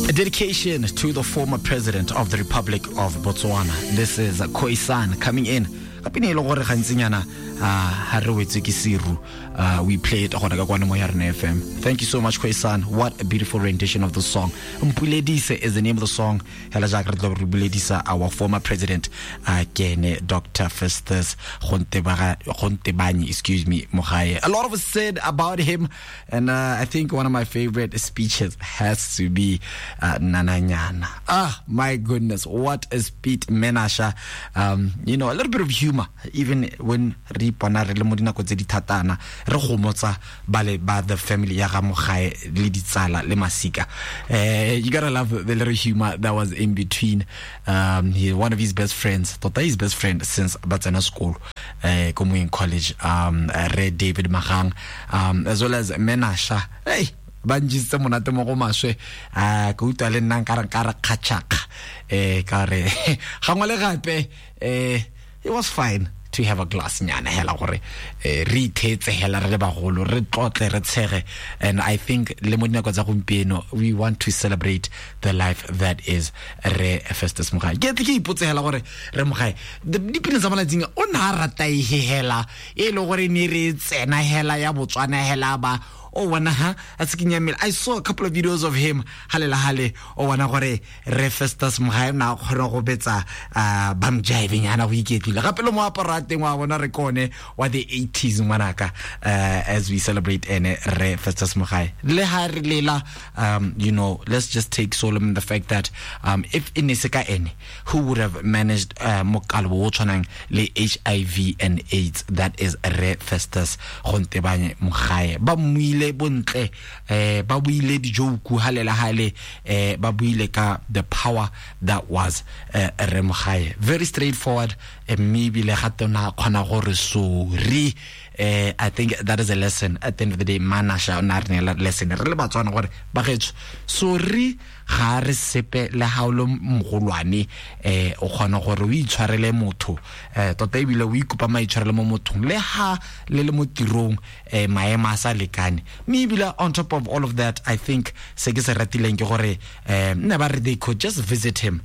A dedication to the former president of the Republic of Botswana. This is Khoisan coming in. We played FM. Thank you so much, Khoisan. What a beautiful rendition of the song. Mpuledisa is the name of the song. Our former president, Dr. Festus Gontebanye, Mogae. A lot of us said about him, and I think one of my favorite speeches has to be Nananyana. My goodness, what a speech, Menasha. A little bit of humor. Even when Ripana Relemodina Kozedi Tatana, Rehomotsa, Bale, the family Yagamohai, Liditsala, Lemasika. You gotta love the little humor that was in between one of his best friends, Tota his best friend since Batsana School, Komuin College, Red David Mahang, as well as Menasha. Hey! Banjista monate mo go maswe go utale nang kara kachaka kare gangwele gape it was fine to have a glass nyana hela gore re thetse hela re ba golo re tlotle re tshege. And I think le modina go tsa gompieno we want to celebrate the life that is Re Festus Mogae. Ke ipotse hela gore re Mogae dipina tsa malatsing o na rata e hela e le gore ne re tsena hela ya Botswana hela ba I saw a couple of videos of him hale Re Festus Mogae na khona go betsa bam jiving yana go iketlile gape le mo aparateng wa bona re kone wa the 80s manaka as we celebrate Re Festus Mogae le ha re lela let's just take solemn the fact that if ineseka who would have managed mokalo tshwanang le HIV and AIDS, that is Re Festus Gontebanye Mogae ba muile bontle ba buile dijoku halela hale ba buile ka the power that was Re Mogae. Very straightforward, maybe le gatona khona gore sorry. I think that is a lesson at the end of the day. Manasha onarne lesson re le batswana gore ba getso sorry ga re sepe le haolo mogolwane o khona gore o itshwarele motho tota ebile o ikupa maitshwarele mo mothong le ha le le motirong maema sa lekane. Maybe on top of all of that, I think se ke se ratileng ke gore never they could just visit him.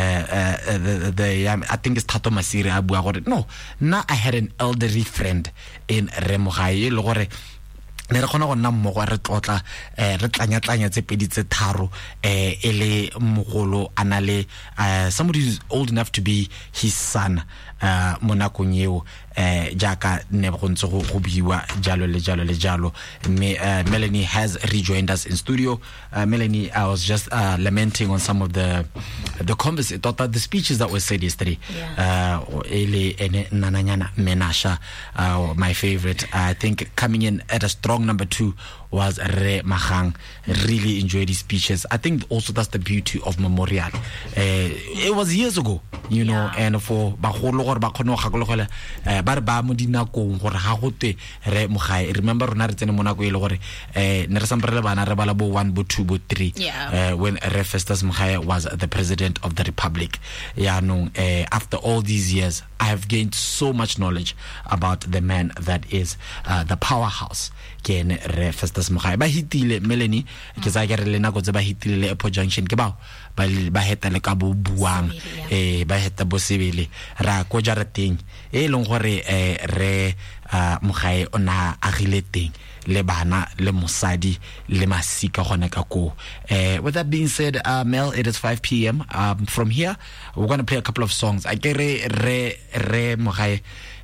I think it's Tato Masiri a bua gore no, now I had an elderly friend in Re Mogae le gore ne re khona go nna mmogo re tlotla re tlanya tse pedi tse tharo ele mogolo anale somebody who's old enough to be his son monakong eo jaka ne go ntse go biwa jalo le jalo. Melanie has rejoined us in studio. Melanie, I was just lamenting on some of the speeches that were said yesterday. Ele Nananyana Menasha, my favorite. I think coming in at a strong number 2 was Re Mahang. Really enjoyed his speeches. I think also that's the beauty of Memorial. It was years ago, and for bagolo gore ba khone go gakologela ba re ba mo dinakong gore ga gote Re Mogae. Remember rona re tsene mo nako ile gore ne re samprele bana re bala bo 1 bo 2 bo 3 when Re Festus Mogae was the president of the Republic. After all these years I have gained so much knowledge about the man that is the powerhouse ke Re Festus Mogae. Ba hitile Melanie ke sa ke re le nako tse ba hitile le Airport Junction ke ba heta le ka bo buang ba heta bo sebele ra ko jarateng leng gore Re Mogae ona agile teng le bana le mosadi le masika gona ka ko. With that being said, Mel, it is 5 p.m. From here we're going to play a couple of songs. I get Re Mogae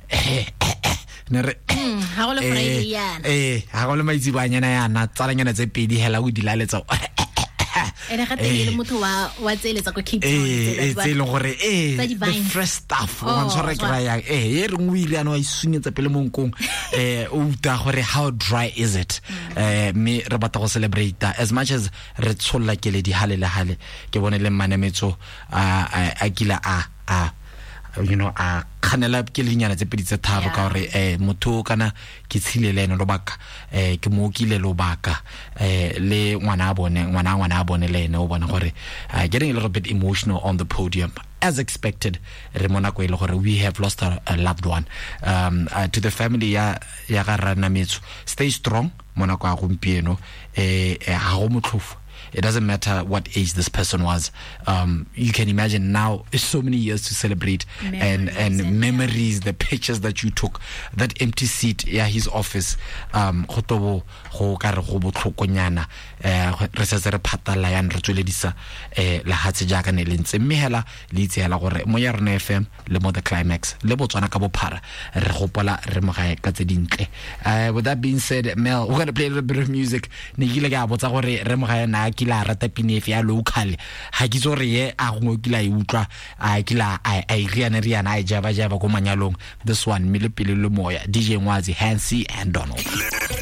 ha go le Friday yana ha go le maitsibanyana yana tsalanyana tse pedi hela o dilaletsa ene ga tele motho wa tseletsa go keep leng gore the fresh stuff wa ntshwara ke ba ya re ngwile ana wa isunyetsa pele mo nkong o uta gore how dry is it. Me re batla go celebrate as much as re tsholla ke le di halele hale ke bone le manemetso a kila a khanela ke linyana tse pedi tse tharo ka gore motho kana ke tshile le ene lobaka ke mo kile lobaka le ngwana a bone le ene o bona gore getting a little bit emotional on the podium as expected. We have lost a loved one. To the family ya ga rana metso, stay strong monako a gompieno ha go motlhofo. It doesn't matter what age this person was. You can imagine now, so many years to celebrate and memories, the pictures that you took, that empty seat, his office. Go ka re go botlhokonyana re se re phatala ya re tsweledisa la hatse jaaka ne le ntse mme hela le itse hela gore mo ya rona FM le mo the climax le botswana ka bophara re gopola re mogae ka tse dintle. With that being said, Mel, we're going to play a little bit of music. Ne ke le ga botsa gore re mogae na ke la rata pinefe ya local ha ke zo re ye a go ke la e utlwa ke la ai riana ai java go manyalong. This one Milepile le moya, DJ Ngwazi, Hansi and Donald.